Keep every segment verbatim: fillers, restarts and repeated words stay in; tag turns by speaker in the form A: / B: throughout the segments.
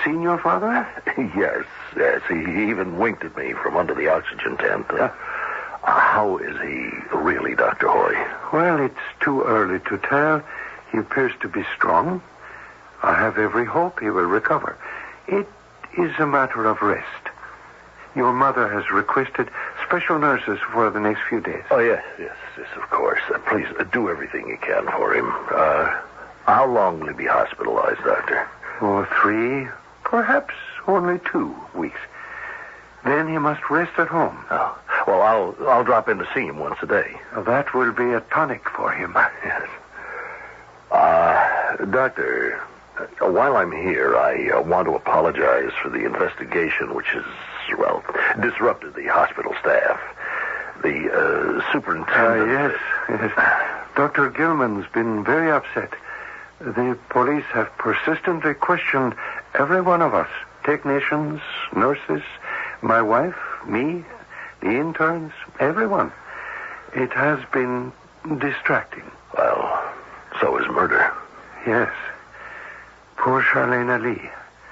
A: seen your father?
B: Yes, yes. He even winked at me from under the oxygen tent. Uh, how is he really, Doctor Hoy?
A: Well, it's too early to tell. He appears to be strong. I have every hope he will recover. It is a matter of rest. Your mother has requested special nurses for the next few days.
B: Oh, yes, yes, yes, of course. Uh, please, uh, do everything you can for him. Uh, how long will he be hospitalized, Doctor?
A: For three, perhaps only two weeks. Then he must rest at home.
B: Oh, well, I'll I'll drop in to see him once a day.
A: That will be a tonic for him.
B: Yes. Uh, Doctor, uh, while I'm here, I uh, want to apologize for the investigation which has, well, disrupted the hospital staff. The uh, superintendent...
A: Uh, yes, yes. Doctor Gilman's been very upset. The police have persistently questioned every one of us. Technicians, nurses, my wife, me, the interns, everyone. It has been distracting.
B: Well, so is murder.
A: Yes. Poor Charlene Lee.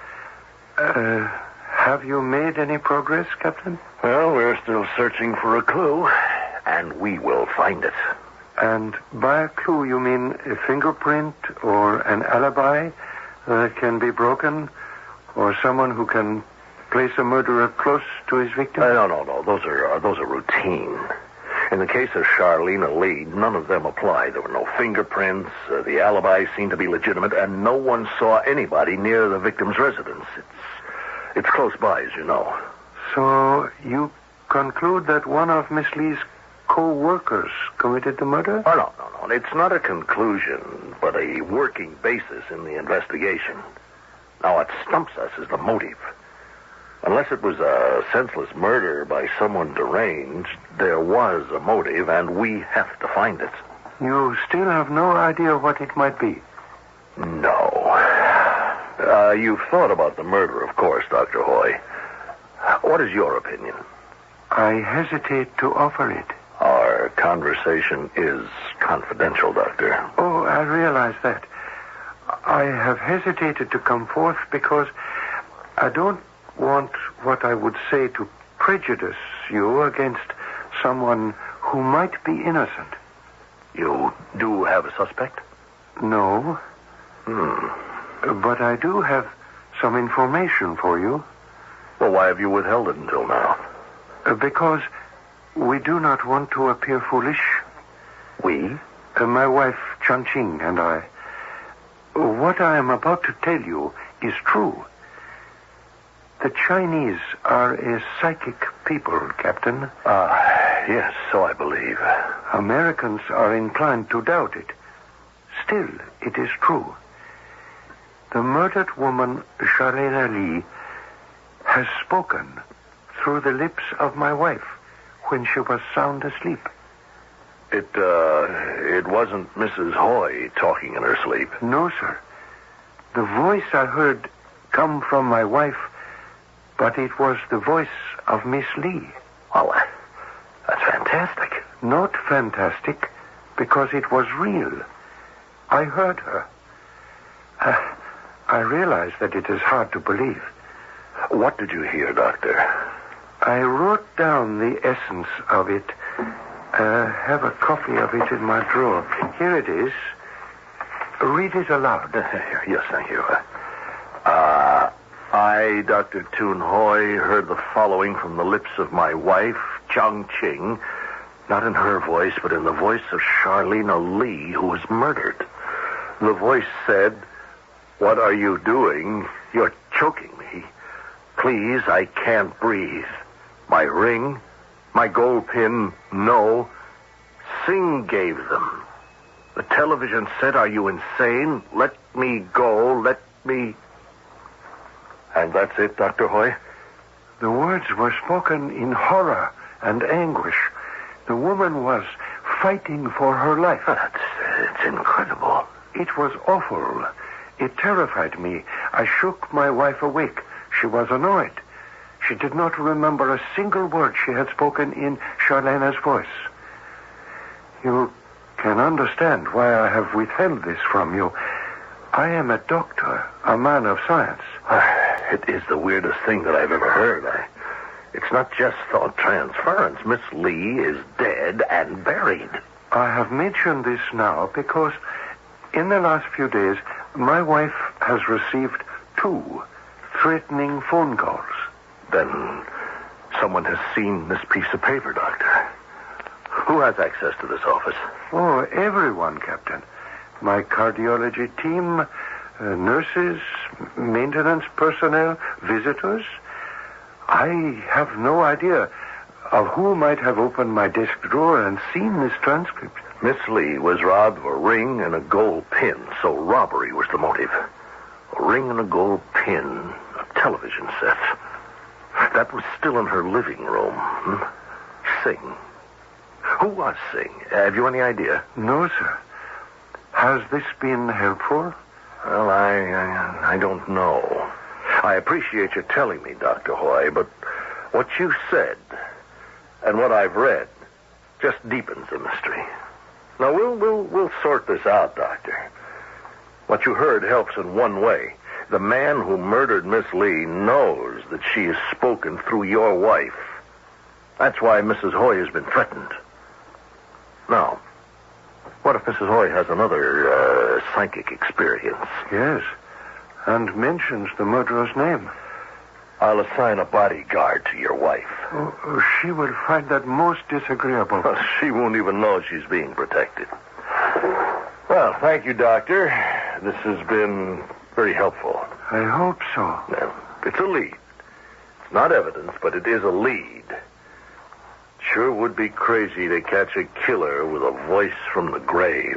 A: Uh, have you made any progress, Captain?
B: Well, we're still searching for a clue, and we will find it.
A: And by a clue, you mean a fingerprint or an alibi that can be broken, or someone who can place a murderer close to his victim?
B: Uh, no, no, no. Those are uh, those are routine. In the case of Charlene Lee, none of them apply. There were no fingerprints. Uh, the alibi seemed to be legitimate, and no one saw anybody near the victim's residence. It's it's close by, as you know.
A: So you conclude that one of Miss Lee's co-workers committed the murder?
B: Oh, no, no, no. It's not a conclusion, but a working basis in the investigation. Now, what stumps us is the motive. Unless it was a senseless murder by someone deranged, there was a motive, and we have to find it.
A: You still have no idea what it might be?
B: No. Uh, you've thought about the murder, of course, Doctor Hoy. What is your opinion?
A: I hesitate to offer it.
B: Our conversation is confidential, Doctor.
A: Oh, I realize that. I have hesitated to come forth because I don't want what I would say to prejudice you against someone who might be innocent.
B: You do have a suspect?
A: No.
B: Hmm.
A: But I do have some information for you.
B: Well, why have you withheld it until now?
A: Uh, because we do not want to appear foolish.
B: We?
A: Uh, my wife, Chang-Ching, and I. What I am about to tell you is true. The Chinese are a psychic people, Captain.
B: Ah, yes, so I believe.
A: Americans are inclined to doubt it. Still, it is true. The murdered woman, Charlene Lee, has spoken through the lips of my wife when she was sound asleep.
B: It, uh, it wasn't Missus Hoy talking in her sleep.
A: No, sir. The voice I heard come from my wife, but it was the voice of Miss Lee.
B: Well, that's fantastic.
A: Not fantastic, because it was real. I heard her. Uh, I realize that it is hard to believe.
B: What did you hear, Doctor?
A: I wrote down the essence of it. I uh, have a copy of it in my drawer. Here it is. Read it aloud.
B: Yes, thank you. Uh, I, Doctor Toon Hoy, heard the following from the lips of my wife, Chang-Ching, not in her voice, but in the voice of Charlene Lee, who was murdered. The voice said, "What are you doing? You're choking me. Please, I can't breathe. My ring, my gold pin, no. Singh gave them. The television said, are you insane? Let me go, let me..." And that's it, Doctor Hoy?
A: The words were spoken in horror and anguish. The woman was fighting for her life.
B: That's, it's incredible.
A: It was awful. It terrified me. I shook my wife awake. She was annoyed. She did not remember a single word she had spoken in Charlene's voice. You can understand why I have withheld this from you. I am a doctor, a man of science.
B: Uh, It is the weirdest thing that I've ever heard. I, it's not just thought transference. Miss Lee is dead and buried.
A: I have mentioned this now because in the last few days, my wife has received two threatening phone calls.
B: Then someone has seen this piece of paper, Doctor. Who has access to this office?
A: Oh, everyone, Captain. My cardiology team, uh, nurses, maintenance personnel, visitors. I have no idea of who might have opened my desk drawer and seen this transcript.
B: Miss Lee was robbed of a ring and a gold pin, so robbery was the motive. A ring and a gold pin, a television set. That was still in her living room. Hmm? Singh. Who was Singh? Have you any idea?
A: No, sir. Has this been helpful?
B: Well, I, I, I don't know. I appreciate you telling me, Doctor Hoy, but what you said and what I've read just deepens the mystery. Now, we'll, we'll, we'll sort this out, Doctor. What you heard helps in one way. The man who murdered Miss Lee knows that she has spoken through your wife. That's why Missus Hoy has been threatened. Now, what if Missus Hoy has another uh, psychic experience?
A: Yes, and mentions the murderer's name.
B: I'll assign a bodyguard to your wife.
A: Oh, oh, she will find that most disagreeable.
B: Well, she won't even know she's being protected. Well, thank you, Doctor. This has been very helpful.
A: I hope so.
B: Now, it's a lead. It's not evidence, but it is a lead. Sure would be crazy to catch a killer with a voice from the grave.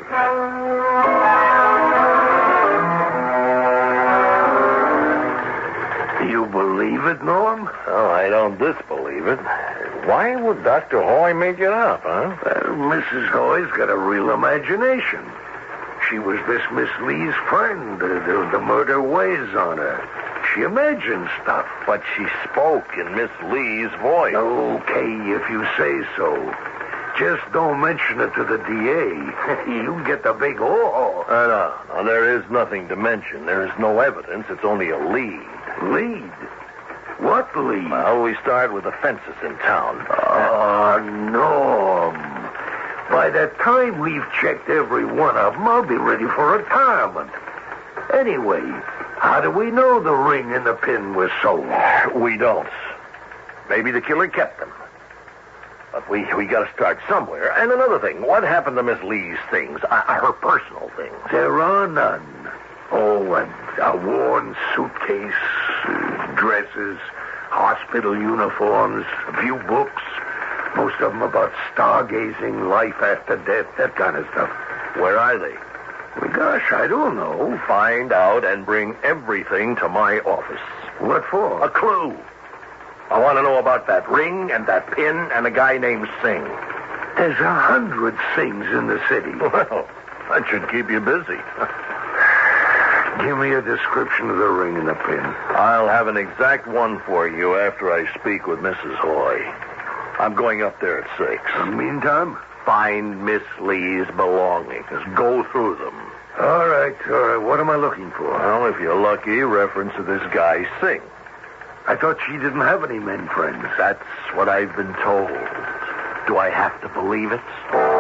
A: You believe it, Norm?
B: Oh, I don't disbelieve it. Why would Doctor Hoy make it up, huh?
A: Well, Missus Hoy's got a real imagination. She was this Miss Lee's friend. The, the, the murder weighs on her. She imagines stuff.
B: But she spoke in Miss Lee's voice.
A: Okay, if you say so. Just don't mention it to the D A. You get the big oh.
B: Uh, no, no, there is nothing to mention. There is no evidence. It's only a lead.
A: Lead? What lead?
B: Well, we start with the fences in town.
A: Oh, Norm. By the time we've checked every one of them, I'll be ready for retirement. Anyway, how do we know the ring and the pin were sold?
B: We don't. Maybe the killer kept them. But we we got to start somewhere. And another thing, what happened to Miss Lee's things? Uh, her personal things?
A: There are none. Oh, a, a worn suitcase, uh, dresses, hospital uniforms, a few books. Most of them about stargazing, life after death, that kind of stuff.
B: Where are they?
A: Well, gosh, I don't know.
B: Find out and bring everything to my office.
A: What for?
B: A clue. I want to know about that ring and that pin and a guy named Singh.
A: There's a hundred Singhs in the city.
B: Well, that should keep you busy.
A: Give me a description of the ring and the pin.
B: I'll have an exact one for you after I speak with Missus Hoy. I'm going up there at six.
A: In the meantime?
B: Find Miss Lee's belongings. Go through them.
A: All right, all right. What am I looking for?
B: Well, if you're lucky, reference to this guy, Singh.
A: I thought she didn't have any men friends.
B: That's what I've been told. Do I have to believe it?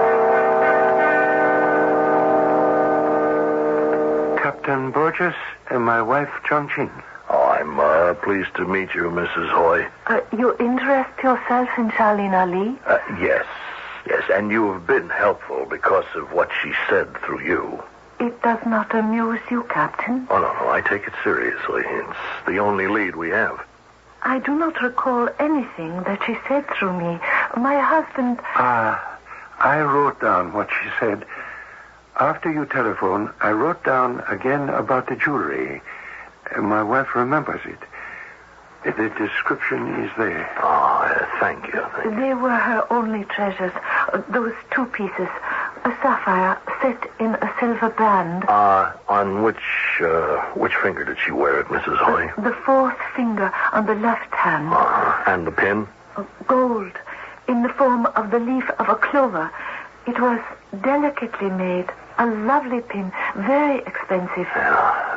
A: Captain Burgess and my wife, Chong-Ching.
B: Oh, I'm uh, pleased to meet you, Missus Hoy.
C: Uh, you interest yourself in Charlene Ali?
B: Uh, yes, yes, and you have been helpful because of what she said through you.
C: It does not amuse you, Captain?
B: Oh, no, no, I take it seriously. It's the only lead we have.
C: I do not recall anything that she said through me. My husband...
A: Ah, uh, I wrote down what she said. After you telephoned, I wrote down again about the jewelry. My wife remembers it. The description is there.
B: Oh, uh, thank you. Thank you.
C: They were her only treasures. Uh, those two pieces. A sapphire set in a silver band.
B: Uh, on which, uh, which finger did she wear it, Missus Hoy?
C: Uh, the fourth finger on the left hand.
B: Uh, and the pin?
C: Uh, gold, in the form of the leaf of a clover. It was delicately made. A lovely pin, very expensive.
B: Yeah.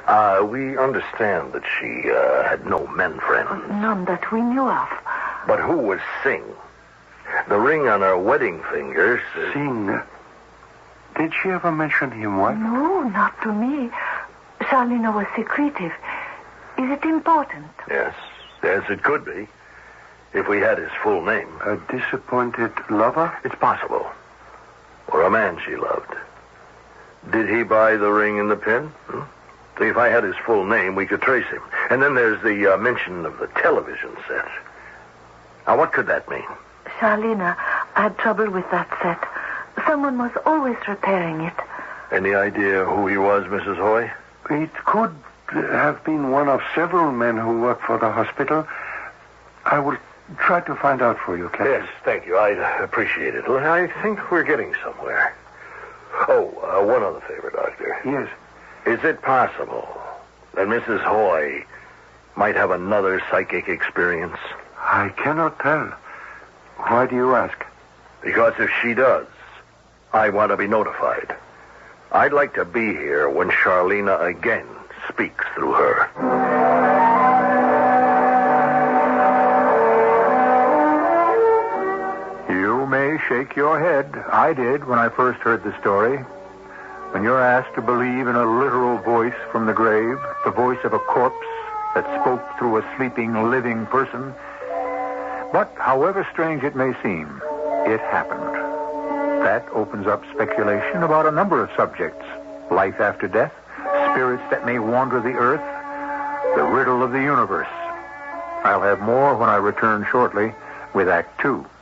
B: Uh, we understand that she uh, had no men friends.
C: None that we knew of.
B: But who was Singh? The ring on her wedding finger says...
A: Singh. Did she ever mention him once?
C: No, not to me. Charlena was secretive. Is it important?
B: Yes. Yes, it could be. If we had his full name.
A: A disappointed lover?
B: It's possible. Or a man she loved. Did he buy the ring and the pin? Hmm? See, if I had his full name, we could trace him. And then there's the uh, mention of the television set. Now, what could that mean?
C: Charlena had trouble with that set. Someone was always repairing it.
B: Any idea who he was, Missus Hoy?
A: It could have been one of several men who work for the hospital. I will try to find out for you, Captain.
B: Yes, thank you. I appreciate it. I think we're getting somewhere. Oh, uh, one other favor, Doctor.
A: Yes.
B: Is it possible that Missus Hoy might have another psychic experience?
A: I cannot tell. Why do you ask?
B: Because if she does, I want to be notified. I'd like to be here when Charlena again speaks through her.
D: You may shake your head. I did when I first heard the story. When you're asked to believe in a literal voice from the grave, the voice of a corpse that spoke through a sleeping, living person. But however strange it may seem, it happened. That opens up speculation about a number of subjects. Life after death, spirits that may wander the earth, the riddle of the universe. I'll have more when I return shortly with Act Two.